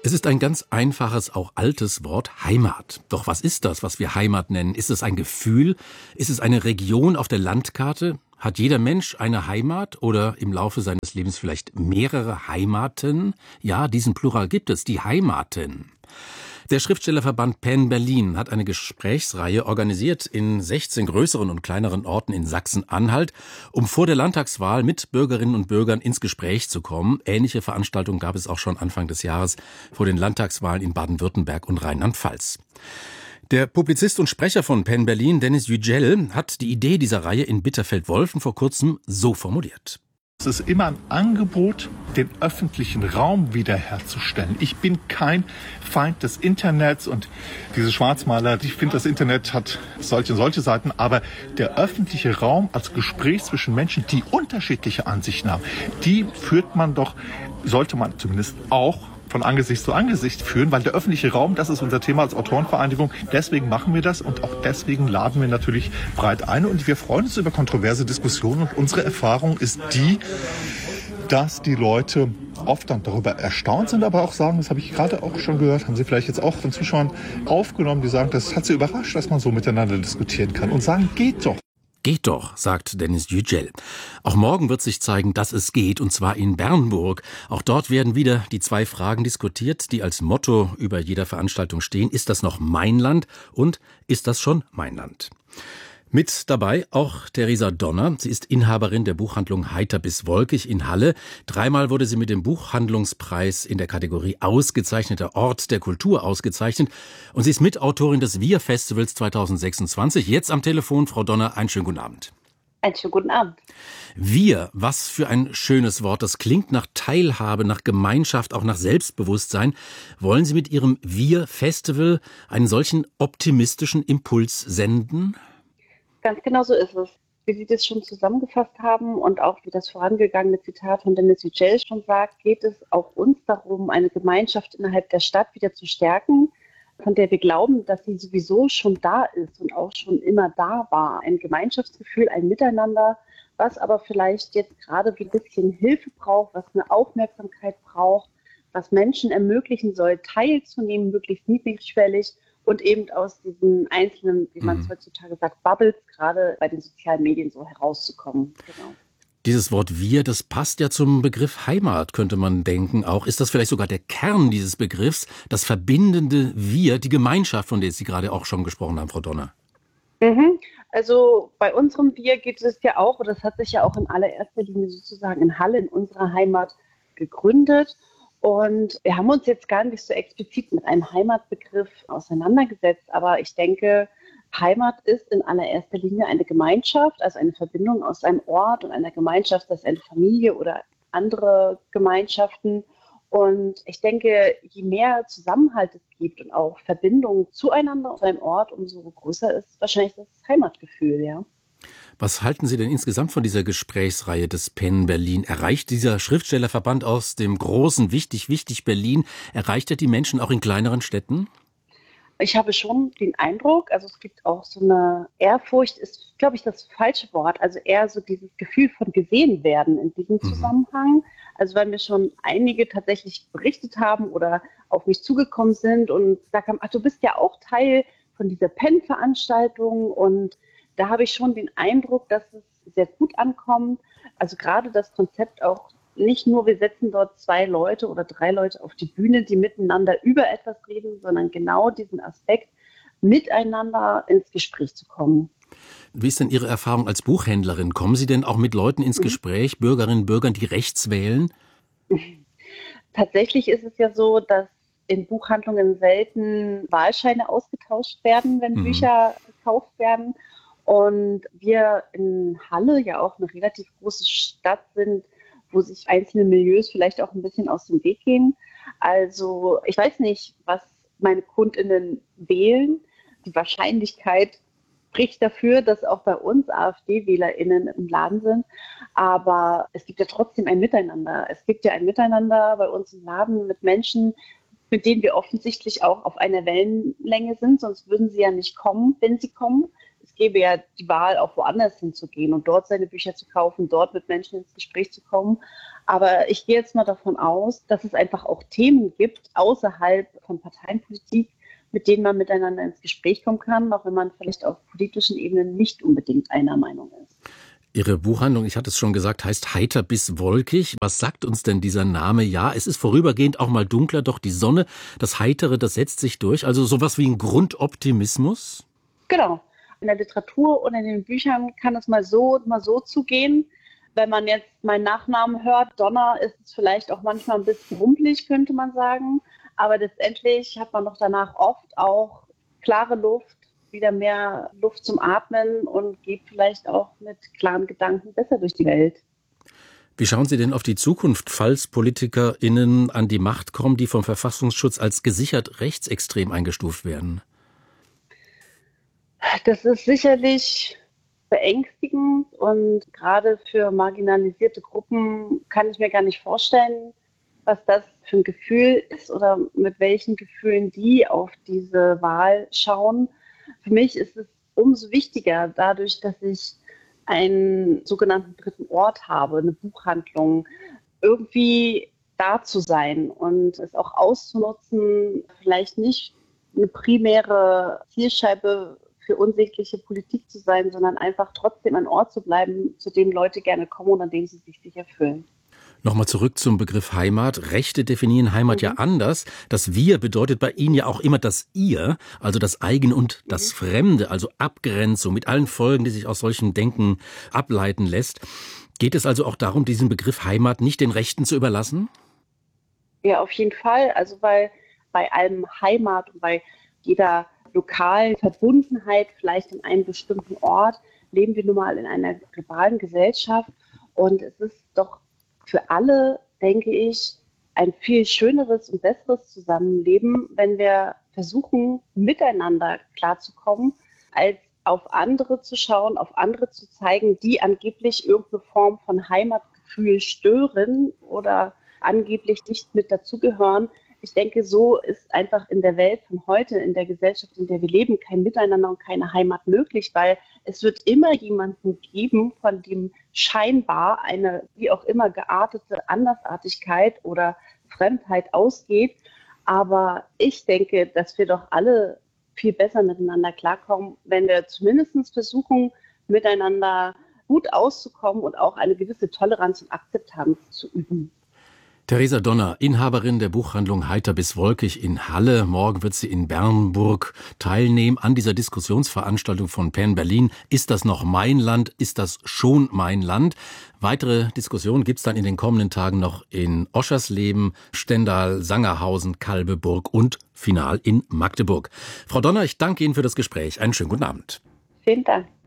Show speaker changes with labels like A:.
A: Es ist ein ganz einfaches, auch altes Wort, Heimat. Doch was ist das, was wir Heimat nennen? Ist es ein Gefühl? Ist es eine Region auf der Landkarte? Hat jeder Mensch eine Heimat oder im Laufe seines Lebens vielleicht mehrere Heimaten? Ja, diesen Plural gibt es, die Heimaten. Der Schriftstellerverband PEN Berlin hat eine Gesprächsreihe organisiert in 16 größeren und kleineren Orten in Sachsen-Anhalt, um vor der Landtagswahl mit Bürgerinnen und Bürgern ins Gespräch zu kommen. Ähnliche Veranstaltungen gab es auch schon Anfang des Jahres vor den Landtagswahlen in Baden-Württemberg und Rheinland-Pfalz. Der Publizist und Sprecher von PEN Berlin, Dennis Yücel, hat die Idee dieser Reihe in Bitterfeld-Wolfen vor kurzem so formuliert.
B: Es ist immer ein Angebot, den öffentlichen Raum wiederherzustellen. Ich bin kein Feind des Internets und diese Schwarzmaler, ich finde, das Internet hat solche und solche Seiten, aber der öffentliche Raum als Gespräch zwischen Menschen, die unterschiedliche Ansichten haben, die sollte man zumindest auch von Angesicht zu Angesicht führen, weil der öffentliche Raum, das ist unser Thema als Autorenvereinigung, deswegen machen wir das und auch deswegen laden wir natürlich breit ein und wir freuen uns über kontroverse Diskussionen und unsere Erfahrung ist die, dass die Leute oft dann darüber erstaunt sind, aber auch sagen, das habe ich gerade auch schon gehört, haben Sie vielleicht jetzt auch von Zuschauern aufgenommen, die sagen, das hat sie überrascht, dass man so miteinander diskutieren kann und sagen, geht doch.
A: Geht doch, sagt Dennis Yücel. Auch morgen wird sich zeigen, dass es geht, und zwar in Bernburg. Auch dort werden wieder die zwei Fragen diskutiert, die als Motto über jeder Veranstaltung stehen. Ist das noch mein Land und ist das schon mein Land? Mit dabei auch Theresa Donner. Sie ist Inhaberin der Buchhandlung Heiter bis Wolkig in Halle. 3-mal wurde sie mit dem Buchhandlungspreis in der Kategorie Ausgezeichneter Ort der Kultur ausgezeichnet. Und sie ist Mitautorin des Wir-Festivals 2026. Jetzt am Telefon, Frau Donner, einen schönen guten Abend.
C: Einen schönen guten Abend.
A: Wir, was für ein schönes Wort. Das klingt nach Teilhabe, nach Gemeinschaft, auch nach Selbstbewusstsein. Wollen Sie mit Ihrem Wir-Festival einen solchen optimistischen Impuls senden?
C: Ganz genau so ist es. Wie Sie das schon zusammengefasst haben und auch wie das vorangegangene Zitat von Dennis Yücel schon sagt, geht es auch uns darum, eine Gemeinschaft innerhalb der Stadt wieder zu stärken, von der wir glauben, dass sie sowieso schon da ist und auch schon immer da war. Ein Gemeinschaftsgefühl, ein Miteinander, was aber vielleicht jetzt gerade ein bisschen Hilfe braucht, was eine Aufmerksamkeit braucht, was Menschen ermöglichen soll, teilzunehmen, möglichst niedrigschwellig, und eben aus diesen einzelnen, wie man es heutzutage sagt, Bubbles, gerade bei den sozialen Medien so herauszukommen. Genau.
A: Dieses Wort Wir, das passt ja zum Begriff Heimat, könnte man denken auch. Ist das vielleicht sogar der Kern dieses Begriffs, das verbindende Wir, die Gemeinschaft, von der Sie gerade auch schon gesprochen haben, Frau Donner?
C: Also bei unserem Wir geht es ja auch, und das hat sich ja auch in allererster Linie sozusagen in Halle, in unserer Heimat, gegründet. Und wir haben uns jetzt gar nicht so explizit mit einem Heimatbegriff auseinandergesetzt, aber ich denke, Heimat ist in allererster Linie eine Gemeinschaft, also eine Verbindung aus einem Ort und einer Gemeinschaft, das ist eine Familie oder andere Gemeinschaften. Und ich denke, je mehr Zusammenhalt es gibt und auch Verbindung zueinander auf einem Ort, umso größer ist wahrscheinlich das Heimatgefühl, ja.
A: Was halten Sie denn insgesamt von dieser Gesprächsreihe des PEN Berlin? Erreicht dieser Schriftstellerverband aus dem großen Wichtig Berlin, erreicht er die Menschen auch in kleineren Städten?
C: Ich habe schon den Eindruck, also es gibt auch so eine Ehrfurcht, ist, glaube ich, das falsche Wort, also eher so dieses Gefühl von gesehen werden in diesem Zusammenhang. Also weil mir schon einige tatsächlich berichtet haben oder auf mich zugekommen sind und gesagt haben, ach, du bist ja auch Teil von dieser PEN-Veranstaltung, und da habe ich schon den Eindruck, dass es sehr gut ankommt. Also gerade das Konzept auch nicht nur, wir setzen dort 2 Leute oder 3 Leute auf die Bühne, die miteinander über etwas reden, sondern genau diesen Aspekt, miteinander ins Gespräch zu kommen.
A: Wie ist denn Ihre Erfahrung als Buchhändlerin? Kommen Sie denn auch mit Leuten ins Gespräch, Bürgerinnen und Bürgern, die rechts wählen?
C: Tatsächlich ist es ja so, dass in Buchhandlungen selten Wahlscheine ausgetauscht werden, wenn Bücher gekauft werden. Und wir in Halle ja auch eine relativ große Stadt sind, wo sich einzelne Milieus vielleicht auch ein bisschen aus dem Weg gehen. Also ich weiß nicht, was meine KundInnen wählen. Die Wahrscheinlichkeit spricht dafür, dass auch bei uns AfD-WählerInnen im Laden sind. Aber es gibt ja trotzdem ein Miteinander. Es gibt ja ein Miteinander bei uns im Laden mit Menschen, mit denen wir offensichtlich auch auf einer Wellenlänge sind. Sonst würden sie ja nicht kommen, wenn sie kommen. Es gäbe ja die Wahl, auch woanders hinzugehen und dort seine Bücher zu kaufen, dort mit Menschen ins Gespräch zu kommen. Aber ich gehe jetzt mal davon aus, dass es einfach auch Themen gibt, außerhalb von Parteienpolitik, mit denen man miteinander ins Gespräch kommen kann, auch wenn man vielleicht auf politischen Ebenen nicht unbedingt einer Meinung ist.
A: Ihre Buchhandlung, ich hatte es schon gesagt, heißt Heiter bis wolkig. Was sagt uns denn dieser Name? Ja, es ist vorübergehend auch mal dunkler, doch die Sonne, das Heitere, das setzt sich durch. Also sowas wie ein Grundoptimismus?
C: Genau. In der Literatur und in den Büchern kann es mal so zugehen. Wenn man jetzt meinen Nachnamen hört, Donner, ist es vielleicht auch manchmal ein bisschen rumpelig, könnte man sagen. Aber letztendlich hat man doch danach oft auch klare Luft, wieder mehr Luft zum Atmen und geht vielleicht auch mit klaren Gedanken besser durch die Welt.
A: Wie schauen Sie denn auf die Zukunft, falls PolitikerInnen an die Macht kommen, die vom Verfassungsschutz als gesichert rechtsextrem eingestuft werden?
C: Das ist sicherlich beängstigend und gerade für marginalisierte Gruppen kann ich mir gar nicht vorstellen, was das für ein Gefühl ist oder mit welchen Gefühlen die auf diese Wahl schauen. Für mich ist es umso wichtiger, dadurch, dass ich einen sogenannten dritten Ort habe, eine Buchhandlung, irgendwie da zu sein und es auch auszunutzen, vielleicht nicht eine primäre Zielscheibe für unsägliche Politik zu sein, sondern einfach trotzdem ein Ort zu bleiben, zu dem Leute gerne kommen und an dem sie sich sicher fühlen.
A: Nochmal zurück zum Begriff Heimat. Rechte definieren Heimat ja anders. Das Wir bedeutet bei Ihnen ja auch immer das Ihr, also das Eigene und das Fremde, also Abgrenzung mit allen Folgen, die sich aus solchem Denken ableiten lässt. Geht es also auch darum, diesen Begriff Heimat nicht den Rechten zu überlassen?
C: Ja, auf jeden Fall. Also weil bei allem Heimat und bei jeder lokalen Verbundenheit, vielleicht in einem bestimmten Ort, leben wir nun mal in einer globalen Gesellschaft. Und es ist doch für alle, denke ich, ein viel schöneres und besseres Zusammenleben, wenn wir versuchen, miteinander klarzukommen, als auf andere zu schauen, auf andere zu zeigen, die angeblich irgendeine Form von Heimatgefühl stören oder angeblich nicht mit dazugehören. Ich denke, so ist einfach in der Welt von heute, in der Gesellschaft, in der wir leben, kein Miteinander und keine Heimat möglich, weil es wird immer jemanden geben, von dem scheinbar eine wie auch immer geartete Andersartigkeit oder Fremdheit ausgeht. Aber ich denke, dass wir doch alle viel besser miteinander klarkommen, wenn wir zumindest versuchen, miteinander gut auszukommen und auch eine gewisse Toleranz und Akzeptanz zu üben.
A: Theresa Donner, Inhaberin der Buchhandlung Heiter bis wolkig in Halle. Morgen wird sie in Bernburg teilnehmen an dieser Diskussionsveranstaltung von PEN Berlin. Ist das noch mein Land? Ist das schon mein Land? Weitere Diskussionen gibt's dann in den kommenden Tagen noch in Oschersleben, Stendal, Sangerhausen, Kalbeburg und final in Magdeburg. Frau Donner, ich danke Ihnen für das Gespräch. Einen schönen guten Abend.
C: Vielen Dank.